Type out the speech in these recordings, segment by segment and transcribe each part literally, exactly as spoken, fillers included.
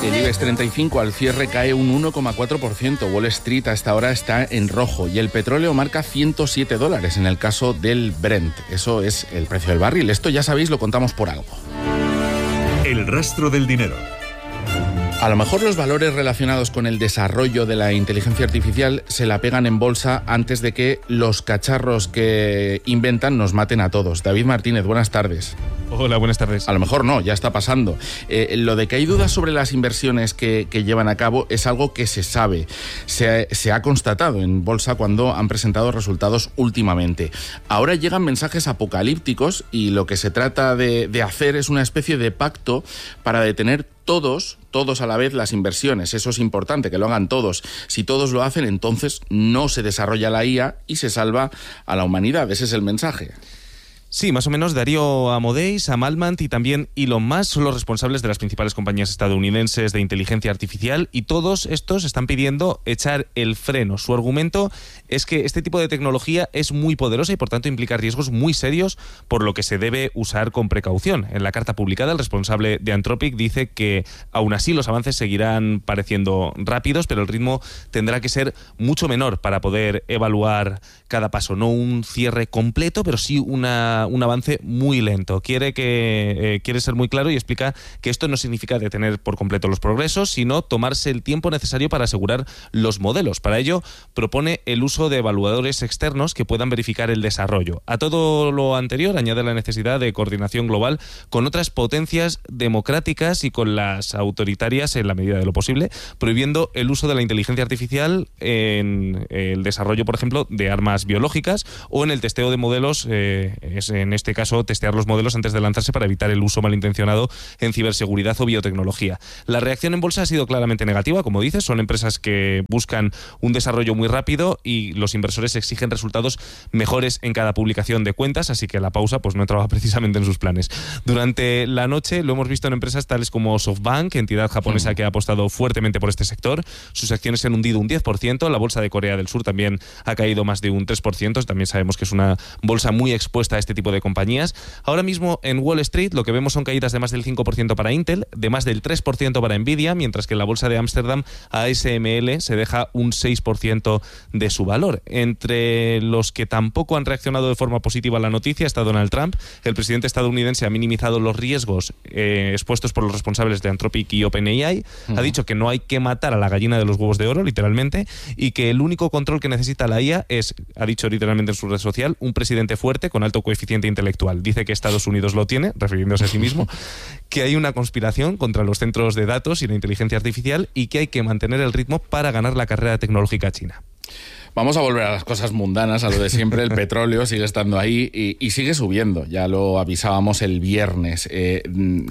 El IBEX treinta y cinco al cierre cae un uno coma cuatro por ciento. Wall Street a esta hora está en rojo y el petróleo marca ciento siete dólares en el caso del Brent. Eso es el precio del barril. Esto ya sabéis, lo contamos por algo. El rastro del dinero. A lo mejor los valores relacionados con el desarrollo de la inteligencia artificial se la pegan en bolsa antes de que los cacharros que inventan nos maten a todos. David Martínez, buenas tardes. Hola, buenas tardes. A lo mejor no, ya está pasando. Eh, lo de que hay dudas sobre las inversiones que, que llevan a cabo es algo que se sabe. Se, se ha constatado en bolsa cuando han presentado resultados últimamente. Ahora llegan mensajes apocalípticos y lo que se trata de, de hacer es una especie de pacto para detener todos, todos a la vez las inversiones. Eso es importante, que lo hagan todos. Si todos lo hacen, entonces no se desarrolla la I A y se salva a la humanidad. Ese es el mensaje. Sí, más o menos Darío Amodei, Sam Altman y también Elon Musk son los responsables de las principales compañías estadounidenses de inteligencia artificial y todos estos están pidiendo echar el freno. Su argumento es que este tipo de tecnología es muy poderosa y por tanto implica riesgos muy serios, por lo que se debe usar con precaución. En la carta publicada, el responsable de Anthropic dice que aún así los avances seguirán pareciendo rápidos, pero el ritmo tendrá que ser mucho menor para poder evaluar cada paso. No un cierre completo, pero sí una un avance muy lento. Quiere que eh, quiere ser muy claro y explica que esto no significa detener por completo los progresos, sino tomarse el tiempo necesario para asegurar los modelos. Para ello, propone el uso de evaluadores externos que puedan verificar el desarrollo. A todo lo anterior, añade la necesidad de coordinación global con otras potencias democráticas y con las autoritarias en la medida de lo posible, prohibiendo el uso de la inteligencia artificial en el desarrollo, por ejemplo, de armas biológicas o en el testeo de modelos, eh, es en este caso testear los modelos antes de lanzarse para evitar el uso malintencionado en ciberseguridad o biotecnología. La reacción en bolsa ha sido claramente negativa, como dices, son empresas que buscan un desarrollo muy rápido y los inversores exigen resultados mejores en cada publicación de cuentas, así que la pausa pues no entraba precisamente en sus planes. Durante la noche lo hemos visto en empresas tales como SoftBank, entidad japonesa que ha apostado fuertemente por este sector. Sus acciones se han hundido un diez por ciento, la bolsa de Corea del Sur también ha caído más de un tres por ciento, también sabemos que es una bolsa muy expuesta a este tipo de compañías. Ahora mismo en Wall Street lo que vemos son caídas de más del cinco por ciento para Intel, de más del tres por ciento para Nvidia, mientras que en la bolsa de Ámsterdam A S M L se deja un seis por ciento de su valor. Entre los que tampoco han reaccionado de forma positiva a la noticia está Donald Trump. El presidente estadounidense ha minimizado los riesgos eh, expuestos por los responsables de Anthropic y OpenAI. Uh-huh. Ha dicho que no hay que matar a la gallina de los huevos de oro, literalmente, y que el único control que necesita la I A es, ha dicho literalmente en su red social, un presidente fuerte con alto coeficiente intelectual. Dice que Estados Unidos lo tiene, refiriéndose a sí mismo, que hay una conspiración contra los centros de datos y la inteligencia artificial y que hay que mantener el ritmo para ganar la carrera tecnológica china. Vamos a volver a las cosas mundanas, a lo de siempre. El petróleo sigue estando ahí y, y sigue subiendo. Ya lo avisábamos el viernes. Eh,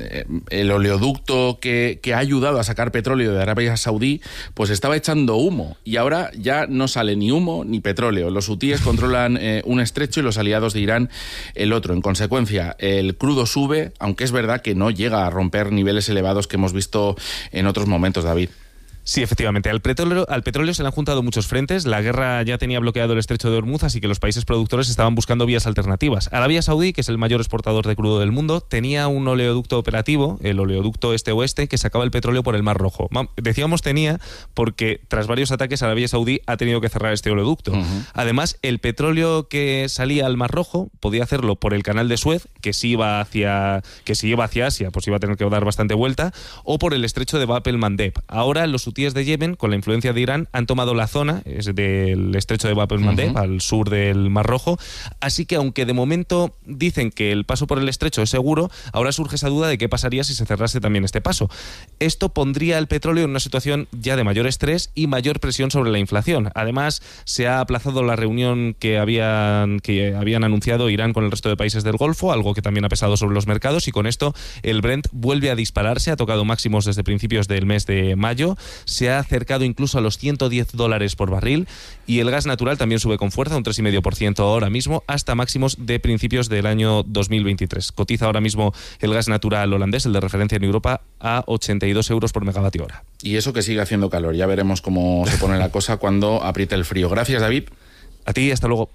el oleoducto que, que ha ayudado a sacar petróleo de Arabia Saudí, pues estaba echando humo. Y ahora ya no sale ni humo ni petróleo. Los hutíes controlan eh, un estrecho y los aliados de Irán el otro. En consecuencia, el crudo sube, aunque es verdad que no llega a romper niveles elevados que hemos visto en otros momentos, David. Sí, efectivamente. Al petróleo, al petróleo se le han juntado muchos frentes. La guerra ya tenía bloqueado el estrecho de Hormuz, así que los países productores estaban buscando vías alternativas. Arabia Saudí, que es el mayor exportador de crudo del mundo, tenía un oleoducto operativo, el oleoducto este-oeste, que sacaba el petróleo por el Mar Rojo. Decíamos tenía porque tras varios ataques Arabia Saudí ha tenido que cerrar este oleoducto. Uh-huh. Además, el petróleo que salía al Mar Rojo podía hacerlo por el canal de Suez, que si iba hacia, que si iba hacia Asia, pues iba a tener que dar bastante vuelta, o por el estrecho de Bab el-Mandeb. Ahora los hutíes de Yemen, con la influencia de Irán, han tomado la zona es del estrecho de Bab el-Mandeb, uh-huh. al sur del Mar Rojo, así que aunque de momento dicen que el paso por el estrecho es seguro, ahora surge esa duda de qué pasaría si se cerrase también este paso. Esto pondría el petróleo en una situación ya de mayor estrés y mayor presión sobre la inflación. Además, se ha aplazado la reunión que habían, que habían anunciado Irán con el resto de países del Golfo, algo que también ha pesado sobre los mercados, y con esto el Brent vuelve a dispararse, ha tocado máximos desde principios del mes de mayo, se ha acercado incluso a los ciento diez dólares por barril, y el gas natural también sube con fuerza, un tres coma cinco por ciento ahora mismo, hasta máximos de principios del año dos mil veintitrés. Cotiza ahora mismo el gas natural holandés, el de referencia en Europa, a ochenta y dos euros por megavatio hora. Y eso que sigue haciendo calor. Ya veremos cómo se pone la cosa cuando apriete el frío. Gracias, David. A ti, hasta luego.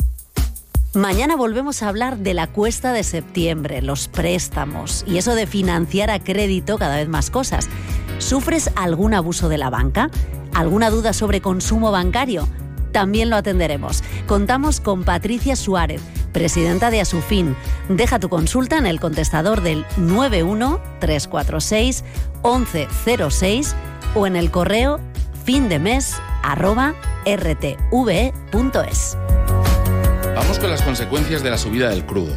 Mañana volvemos a hablar de la cuesta de septiembre, los préstamos y eso de financiar a crédito cada vez más cosas. ¿Sufres algún abuso de la banca? ¿Alguna duda sobre consumo bancario? También lo atenderemos. Contamos con Patricia Suárez, presidenta de Asufin. Deja tu consulta en el contestador del nueve uno tres cuatro seis once cero seis o en el correo findemes arroba r t v e punto es. Vamos con las consecuencias de la subida del crudo.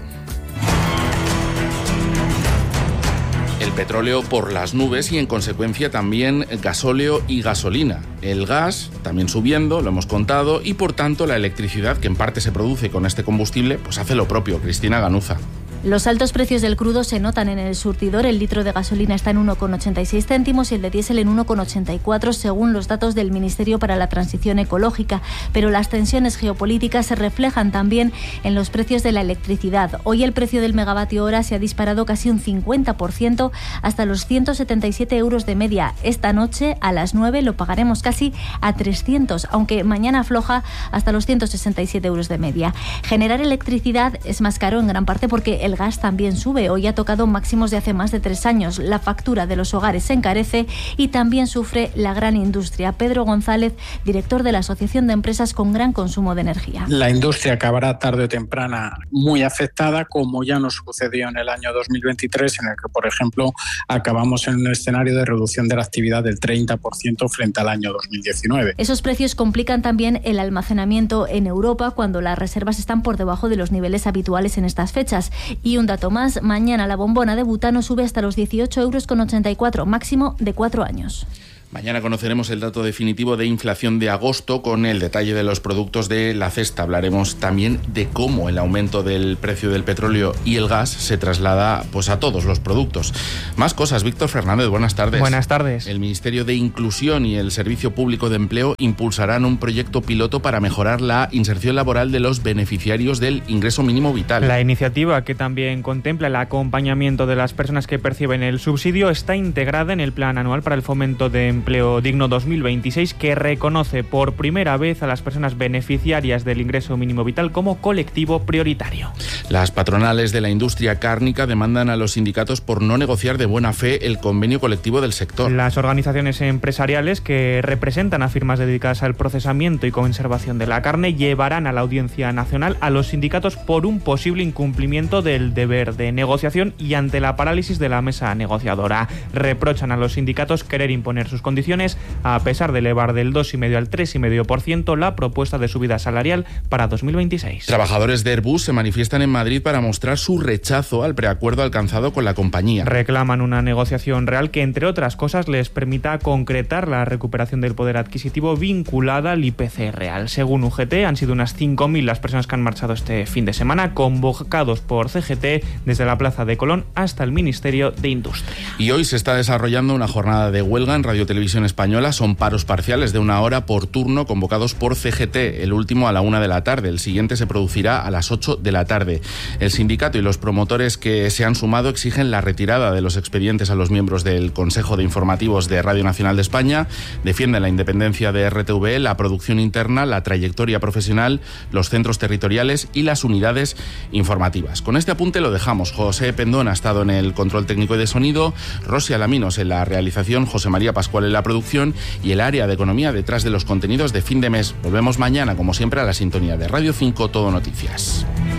El petróleo por las nubes y, en consecuencia, también gasóleo y gasolina. El gas también subiendo, lo hemos contado, y por tanto la electricidad, que en parte se produce con este combustible, pues hace lo propio. Cristina Ganuza. Los altos precios del crudo se notan en el surtidor. El litro de gasolina está en uno con ochenta y seis céntimos y el de diésel en uno con ochenta y cuatro, según los datos del Ministerio para la Transición Ecológica. Pero las tensiones geopolíticas se reflejan también en los precios de la electricidad. Hoy el precio del megavatio hora se ha disparado casi un cincuenta por ciento hasta los ciento setenta y siete euros de media. Esta noche a las nueve lo pagaremos casi a trescientos, aunque mañana afloja hasta los ciento sesenta y siete euros de media. Generar electricidad es más caro en gran parte porque el El gas también sube. Hoy ha tocado máximos de hace más de tres años. La factura de los hogares se encarece y también sufre la gran industria. Pedro González, director de la Asociación de Empresas con Gran Consumo de Energía. La industria acabará tarde o temprana muy afectada, como ya nos sucedió en el año dos mil veintitrés, en el que, por ejemplo, acabamos en un escenario de reducción de la actividad del treinta por ciento frente al año dos mil diecinueve. Esos precios complican también el almacenamiento en Europa cuando las reservas están por debajo de los niveles habituales en estas fechas. Y un dato más, mañana la bombona de butano sube hasta los dieciocho euros con ochenta y cuatro, máximo de cuatro años. Mañana conoceremos el dato definitivo de inflación de agosto con el detalle de los productos de la cesta. Hablaremos también de cómo el aumento del precio del petróleo y el gas se traslada pues a todos los productos. Más cosas. Víctor Fernández, buenas tardes. Buenas tardes. El Ministerio de Inclusión y el Servicio Público de Empleo impulsarán un proyecto piloto para mejorar la inserción laboral de los beneficiarios del ingreso mínimo vital. La iniciativa, que también contempla el acompañamiento de las personas que perciben el subsidio, está integrada en el Plan Anual para el Fomento de Empleo Digno dos mil veintiséis, que reconoce por primera vez a las personas beneficiarias del ingreso mínimo vital como colectivo prioritario. Las patronales de la industria cárnica demandan a los sindicatos por no negociar de buena fe el convenio colectivo del sector. Las organizaciones empresariales que representan a firmas dedicadas al procesamiento y conservación de la carne llevarán a la Audiencia Nacional a los sindicatos por un posible incumplimiento del deber de negociación y ante la parálisis de la mesa negociadora. Reprochan a los sindicatos querer imponer sus condiciones, a pesar de elevar del dos coma cinco al tres coma cinco por ciento la propuesta de subida salarial para dos mil veintiséis. Trabajadores de Airbus se manifiestan en Madrid para mostrar su rechazo al preacuerdo alcanzado con la compañía. Reclaman una negociación real que, entre otras cosas, les permita concretar la recuperación del poder adquisitivo vinculada al I P C real. Según U G T, han sido unas cinco mil las personas que han marchado este fin de semana, convocados por C G T desde la Plaza de Colón hasta el Ministerio de Industria. Y hoy se está desarrollando una jornada de huelga en Radio Televisión Española. Son paros parciales de una hora por turno convocados por C G T, el último a la una de la tarde, el siguiente se producirá a las ocho de la tarde. El sindicato y los promotores que se han sumado exigen la retirada de los expedientes a los miembros del Consejo de Informativos de Radio Nacional de España, defienden la independencia de R T V E, la producción interna, la trayectoria profesional, los centros territoriales y las unidades informativas. Con este apunte lo dejamos. José Pendón ha estado en el control técnico y de sonido, Rosy Alaminos en la realización, José María Pascual en la producción y el área de economía detrás de los contenidos de fin de mes. Volvemos mañana, como siempre, a la sintonía de Radio cinco Todo Noticias.